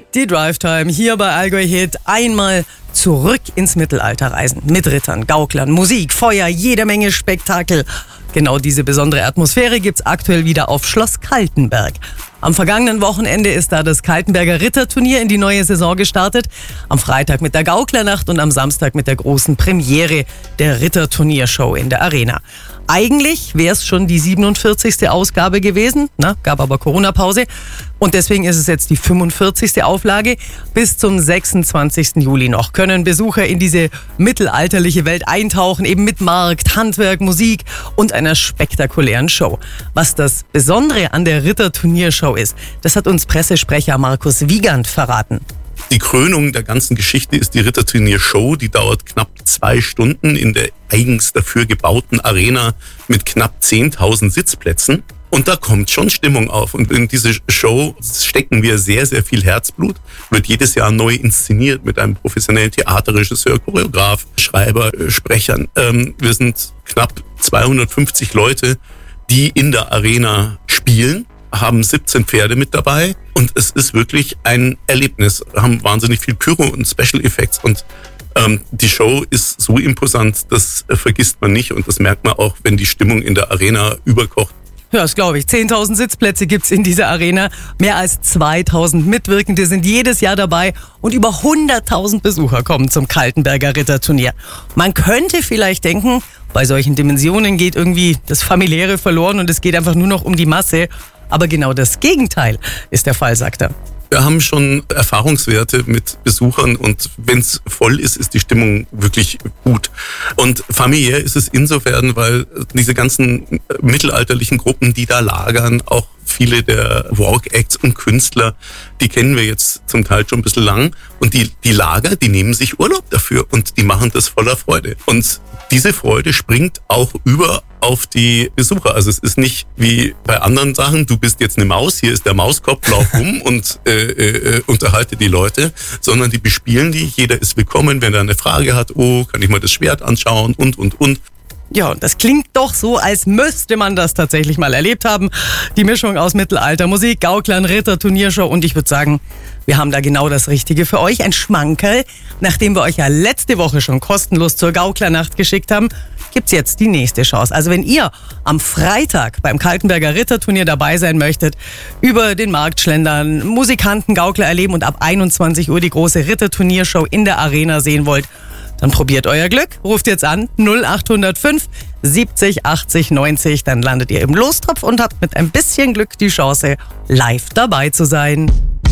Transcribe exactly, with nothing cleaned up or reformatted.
Die Drive-Time hier bei Allgäu Hit. Einmal zurück ins Mittelalter reisen. Mit Rittern, Gauklern, Musik, Feuer, jede Menge Spektakel. Genau diese besondere Atmosphäre gibt's aktuell wieder auf Schloss Kaltenberg. Am vergangenen Wochenende ist da das Kaltenberger Ritterturnier in die neue Saison gestartet. Am Freitag mit der Gauklernacht und am Samstag mit der großen Premiere der Ritterturniershow in der Arena. Eigentlich wäre es schon die siebenundvierzigste Ausgabe gewesen, na, gab aber Corona-Pause. Und deswegen ist es jetzt die fünfundvierzigste Auflage. Bis zum sechsundzwanzigsten Juli noch können Besucher in diese mittelalterliche Welt eintauchen, eben mit Markt, Handwerk, Musik und einer spektakulären Show. Was das Besondere an der Ritterturniershow ist, das hat uns Pressesprecher Markus Wiegand verraten. Die Krönung der ganzen Geschichte ist die Ritterturnier-Show. Die dauert knapp zwei Stunden in der eigens dafür gebauten Arena mit knapp zehntausend Sitzplätzen. Und da kommt schon Stimmung auf. Und in diese Show stecken wir sehr, sehr viel Herzblut. Wird jedes Jahr neu inszeniert mit einem professionellen Theaterregisseur, Choreograf, Schreiber, Sprechern. Ähm, wir sind knapp zweihundertfünfzig Leute, die in der Arena spielen, haben siebzehn Pferde mit dabei und es ist wirklich ein Erlebnis. Wir haben wahnsinnig viel Pyro und Special Effects und ähm, die Show ist so imposant, das äh, vergisst man nicht und das merkt man auch, wenn die Stimmung in der Arena überkocht. Ja, das glaube ich. zehntausend Sitzplätze gibt's in dieser Arena. Mehr als zweitausend Mitwirkende sind jedes Jahr dabei und über hunderttausend Besucher kommen zum Kaltenberger Ritterturnier. Man könnte vielleicht denken, bei solchen Dimensionen geht irgendwie das Familiäre verloren und es geht einfach nur noch um die Masse. Aber genau das Gegenteil ist der Fall, sagt er. Wir haben schon Erfahrungswerte mit Besuchern und wenn es voll ist, ist die Stimmung wirklich gut. Und familiär ist es insofern, weil diese ganzen mittelalterlichen Gruppen, die da lagern, auch viele der Walk-Acts und Künstler, die kennen wir jetzt zum Teil schon ein bisschen lang. Und die, die Lager, die nehmen sich Urlaub dafür und die machen das voller Freude. Und diese Freude springt auch über auf die Besucher. Also es ist nicht wie bei anderen Sachen, du bist jetzt eine Maus, hier ist der Mauskopf, lauf rum und äh, äh, unterhalte die Leute, sondern die bespielen die, jeder ist willkommen, wenn er eine Frage hat, oh, kann ich mal das Schwert anschauen und, und, und. Ja, und das klingt doch so, als müsste man das tatsächlich mal erlebt haben. Die Mischung aus Mittelalter, Musik, Gauklern, Ritter, Turniershow und ich würde sagen, wir haben da genau das Richtige für euch. Ein Schmankerl. Nachdem wir euch ja letzte Woche schon kostenlos zur Gauklernacht geschickt haben, gibt's jetzt die nächste Chance. Also wenn ihr am Freitag beim Kaltenberger Ritterturnier dabei sein möchtet, über den Markt schlendern, Musikanten, Gaukler erleben und ab einundzwanzig Uhr die große Ritterturniershow in der Arena sehen wollt, dann probiert euer Glück, ruft jetzt an null acht null fünf siebzig achtzig neunzig, dann landet ihr im Lostopf und habt mit ein bisschen Glück die Chance, live dabei zu sein.